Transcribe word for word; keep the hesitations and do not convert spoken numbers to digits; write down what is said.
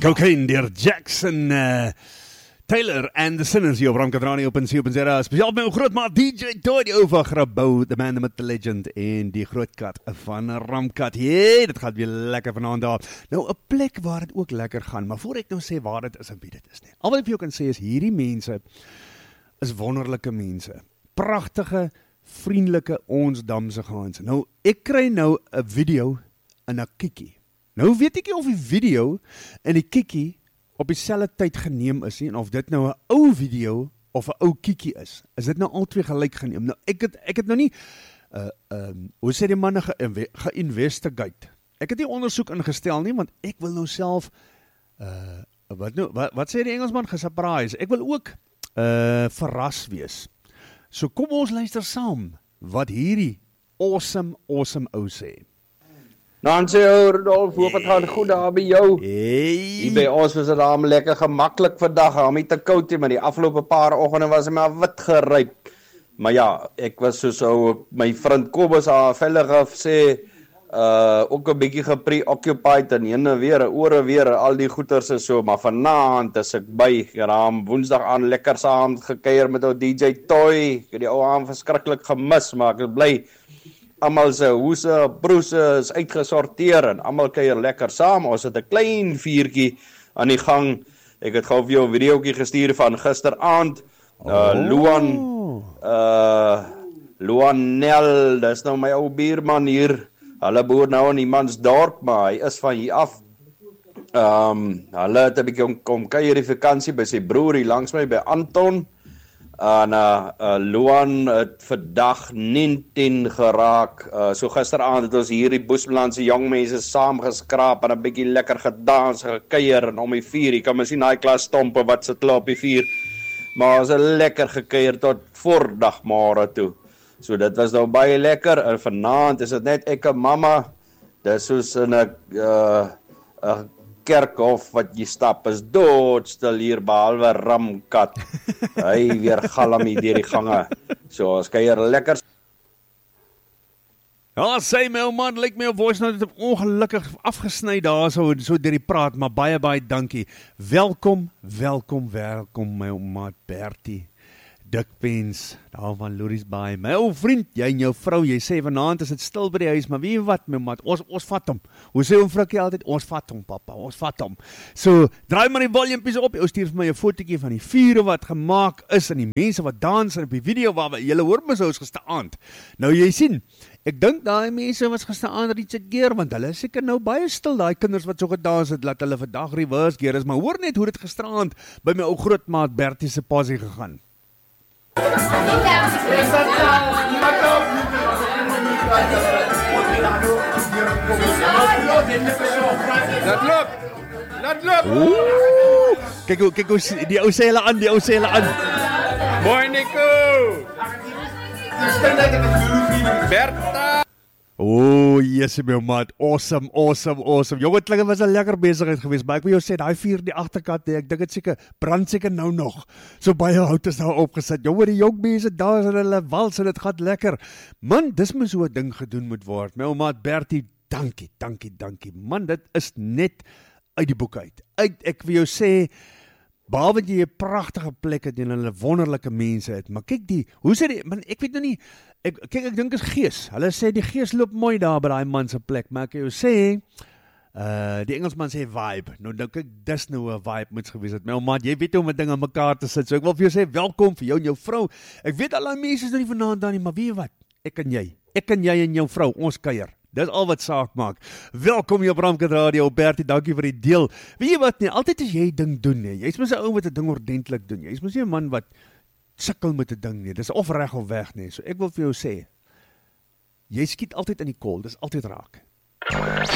Cocaine deur Jackson uh, Taylor and the Sinners hier op Ramkadrani op en C op en zero. Spesiaal met my groot maat D J Toy, die ou van Grabouw, the man with the legend en die groot kat van Ramkat. Hey, dit gaat weer lekker vanaand daar. Nou, 'n plek waar dit ook lekker gaan, maar voor ek nou sê waar dit is en wie dit is nie. Al wat ek vir jou kan sê is hierdie mense is wonderlike mense. Pragtige, vriendelike ons damse gaans. Nou, ek kry nou 'n video in 'n kikkie. Nou weet ek nie of die video en die kikkie op dieselfde tyd geneem is nie, en of dit nou 'n ou video of 'n ou kikkie is. Is dit nou al twee gelyk geneem? Nou, ek het ek het nou nie uh um hoe sê die manne ge-investigate. Ek het nie ondersoek ingestel nie, want ek wil nou self uh wat nou wat, wat sê die Engelsman, gesurprise. Ek wil ook uh verras wees. So kom ons luister saam wat hierdie awesome awesome ou sê. Dan sê ou Rudolf, hoop het gaan goed daar by jou. Hey. Hier by ons was dit daar lekker gemaklik vandag, hom nie te koud nie, maar die afgelope paar oggende was hy maar wit geryp. Maar ja, ek was soos ou my vriend Kobus haar vellig sê, uh ook 'n bietjie gepreoccupied en heen weer, ore weer, al die goeters is so, maar vanaand is ek by geraam Woensdag aan lekker saam gekuier met ou D J Toy. Ek het die ou aan verskriklik gemis, maar ek is bly almal se hoese, broese is uitgesorteer en almal kuier lekker saam. Ons het 'n klein vuurtjie aan die gang. Ek het gou vir jou 'n videoetjie gestuur van gisteraand. Uh oh. Luan uh Luanel, dis nou my ou buurman hier. Hulle boer nou in Imansdorp, maar hy is van hier af. Um hulle het 'n bietjie kom, kom kuier die vakansie by sy broer hier langs my by Anton. En uh, uh, Luan het vandag negentien geraak. Uh, so gisteraand het ons hier die Boesmanlandse jong mense saamgeskraap en 'n bietjie lekker gedans, gekuier en om die vuur. Jy kan maar sien daai klas stompe wat sit klaar op die vuur. Maar ons het lekker gekuier tot voor dagmôre toe. So dit was nou baie lekker. En vanaand is dit net ek en mamma. Dis soos in 'n uh, 'n kerkhof wat jy stap, is doodstil hier behalwe Ramkat. Hy weer galm hier deur die gange. So, ons kuier lekker. Ja, sê my ou man, lyk my voice nou dit ongelukkig afgesny daar so so deur die praat, maar baie baie dankie. Welkom, welkom, welkom my ou maat Bertie. Dikpens, daar van Lourie's Baai. My ou vriend, jy en jou vrou, jy sê vanaand is dit stil by die huis, maar weet jy wat my maat, ons ons vat hom. Hoe sê oom Frikkie altyd, ons vat hom pappa, ons vat hom. So, draai maar die volumepies op, jy stuur vir my 'n fotootjie van die vure wat gemaak is en die mense wat dans en op die video waar jy hoor mos ons gisteraand. Nou jy sien, ek dink daai mense was gisteraand Richard Gear, want hulle is seker nou baie stil, daai kinders wat so gedans het, laat hulle vandag reverse gear is, maar hoor net hoe dit gisteraand by my ou grootmaat Bertie se passie gegaan. Laat loop. Laat loop. Kyk hoe kyk hoe die ou sê hulle aan, die ou sê hulle aan. Mooi Nico. Berta. O, yes, my maat, awesome, awesome, awesome. Jonge klinge was 'n lekker besigheid geweest, maar ek wil jou sê, daai vuur die agterkant, ek dink dit seker brand seker nou nog. So baie hout is daar opgesit. Jonge, die jong mense daar is hulle wals en dit gaan lekker. Man, dis mos so 'n ding gedoen moet word. My ou maat Bertie, dankie, dankie, dankie. Man, dit is net uit die boek uit. Uit, ek wil jou sê, behalwe jy 'n pragtige plek het en hulle wonderlike mense het, maar kyk die, hoe sê die, man, ek weet nou nie, ek, kyk ek dink is gees, hulle sê die gees loop mooi daar by daai man se plek, maar ek jou sê, uh, die Engelsman sê vibe, nou dink ek, dis nou 'n vibe moet gewees het, my ou maat, jy weet hoe om 'n ding aan mekaar te sit, so ek wil vir jou sê, welkom vir jou en jou vrou, ek weet al die mense is nou nie vanaand daar nie, maar weet jy wat, ek en jy, ek en jy en jou vrou, ons kuier. Dis al wat saak maak. Welkom hier op Ramkat Radio, Bertie, dankie vir die deel. Weet jy wat nie, altyd as jy ding doen nie, jy's mos 'n ou wat 'n ding ordentlik doen, jy's mos nie 'n man wat sukkel met 'n ding nie, dis of reg of weg nie, so ek wil vir jou sê, jy skiet altyd in die kol, dis altyd raak.